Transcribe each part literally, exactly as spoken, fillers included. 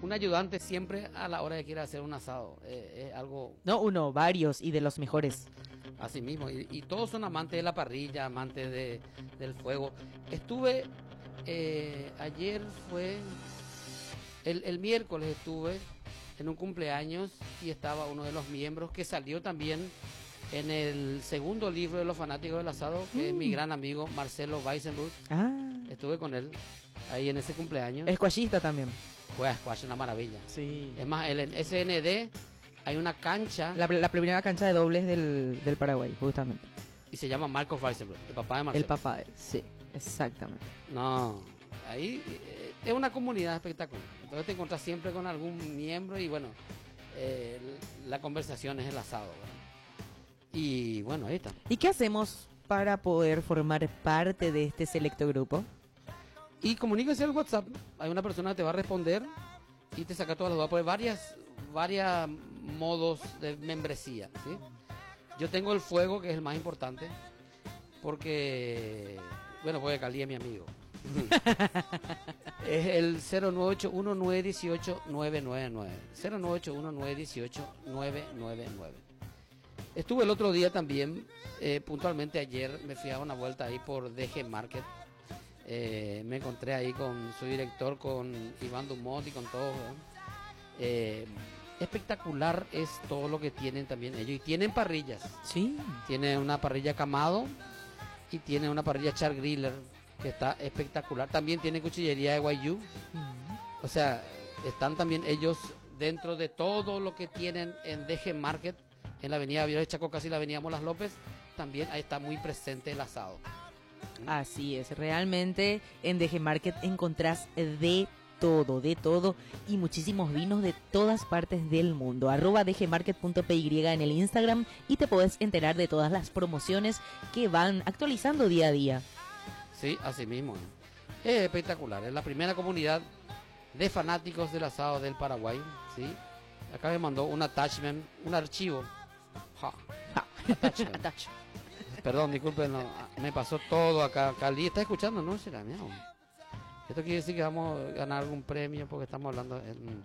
un ayudante siempre a la hora de quiera hacer un asado. Eh, es algo No uno, varios y de los mejores. así mismo. Y, y todos son amantes de la parrilla, amantes de, del fuego. Estuve, eh, ayer fue, el, el miércoles estuve en un cumpleaños y estaba uno de los miembros que salió también en el segundo libro de los fanáticos del asado, que mm. es mi gran amigo Marcelo Weissenburg. Ah. Estuve con él ahí en ese cumpleaños. Es squashista también. Juega squash, una maravilla. Sí. Es más, el S N D hay una cancha. La, la primera cancha de dobles del, del Paraguay, justamente. Y se llama Marcos Weissenburg, el papá de Marcelo. El papá, de, sí, exactamente. No, ahí eh, es una comunidad espectacular. Entonces te encuentras siempre con algún miembro y bueno, eh, la conversación es el asado, ¿verdad? Y bueno, ahí está. ¿Y qué hacemos para poder formar parte de este selecto grupo? Y comuníquese al WhatsApp. Hay una persona que te va a responder y te saca todas las dudas. Pues varias, varias modos de membresía, ¿sí? Yo tengo el fuego, que es el más importante, porque, bueno, porque Cali es mi amigo. Es el cero nueve ocho uno nueve uno ocho nueve nueve nueve. cero nueve ocho uno nueve uno ocho nueve nueve nueve. Estuve el otro día también, eh, puntualmente ayer, me fui a una vuelta ahí por D G Market. Eh, me encontré ahí con su director, con Iván Dumont y con todos. Eh, espectacular es todo lo que tienen también ellos. Y tienen parrillas. Sí. Tienen una parrilla Camado y tienen una parrilla Char Griller que está espectacular. También tienen cuchillería de Guayú. Uh-huh. O sea, están también ellos dentro de todo lo que tienen en D G Market, en la avenida Viola de Chaco, casi la avenida Molas López. También ahí está muy presente el asado. Así es, realmente en D G Market encontrás de todo, de todo y muchísimos vinos de todas partes del mundo. Arroba dgmarket punto py en el Instagram y te podés enterar de todas las promociones que van actualizando día a día. Sí, así mismo. Es espectacular, es la primera comunidad de fanáticos del asado del Paraguay, ¿sí? Acá me mandó un attachment, un archivo. Ja. Ja. Attachment. Attachment. Perdón, disculpen, no, me pasó todo acá. Cali está escuchando, no será mío. Esto quiere decir que vamos a ganar algún premio porque estamos hablando. En...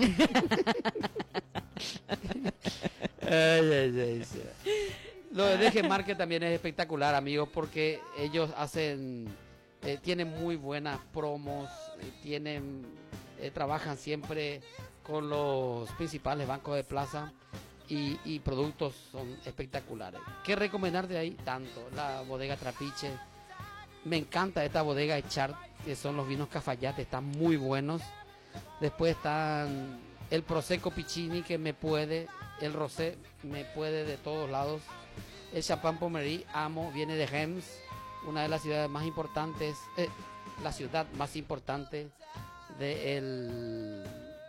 ay, ay, ay, sí. Lo de D G Market también es espectacular, amigos, porque ellos hacen, eh, tienen muy buenas promos, eh, tienen, eh, trabajan siempre con los principales bancos de plaza. Y, y productos son espectaculares. ¿Qué recomendar de ahí? Tanto la bodega Trapiche. Me encanta esta bodega Echart, que son los vinos Cafayate, están muy buenos. Después están el Prosecco Piccini, que me puede, el Rosé me puede de todos lados. El Champagne Pommery, amo, viene de Reims, una de las ciudades más importantes, eh, la ciudad más importante de el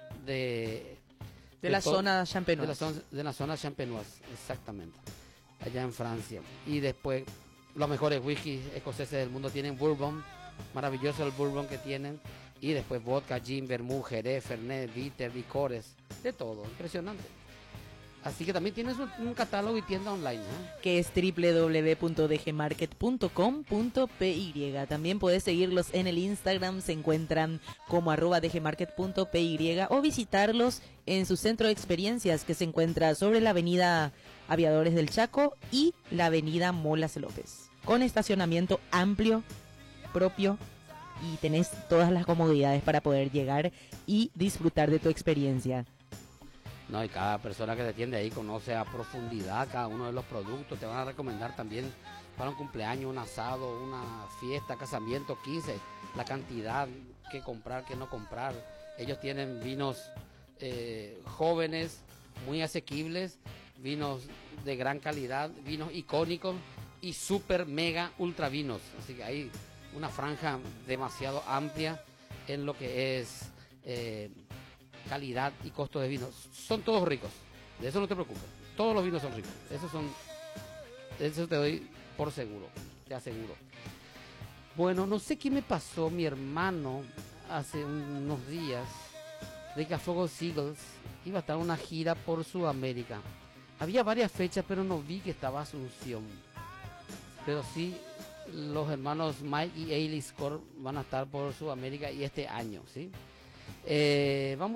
de De, de la todo, zona champenoise. De la zona, de la zona champenoise, exactamente. Allá en Francia. Y después, los mejores whiskies escoceses del mundo tienen Bourbon. Maravilloso el Bourbon que tienen. Y después vodka, gin, vermouth, jerez, fernet, bitter, licores. De todo, impresionante. Así que también tienes un, un catálogo y tienda online, ¿eh? Que es doble u doble u doble u punto d g market punto com punto p y. También podés seguirlos en el Instagram, se encuentran como arroba dgmarket punto p y o visitarlos en su centro de experiencias que se encuentra sobre la avenida Aviadores del Chaco y la avenida Molas López. Con estacionamiento amplio, propio, y tenés todas las comodidades para poder llegar y disfrutar de tu experiencia. No, y cada persona que te atiende ahí conoce a profundidad cada uno de los productos. Te van a recomendar también para un cumpleaños, un asado, una fiesta, casamiento, quince, la cantidad que comprar, que no comprar. Ellos tienen vinos eh, jóvenes, muy asequibles, vinos de gran calidad, vinos icónicos y super mega ultra vinos. Así que hay una franja demasiado amplia en lo que es... Eh, calidad y costo de vinos. Son todos ricos, de eso no te preocupes, todos los vinos son ricos, esos son, eso te doy por seguro, te aseguro. Bueno, no sé qué me pasó, mi hermano hace unos días de que a Fuego Seagulls iba a estar una gira por Sudamérica. Había varias fechas, pero no vi que estaba Asunción, pero sí los hermanos Mike y Ailey Score van a estar por Sudamérica y este año, ¿sí? Eh, vamos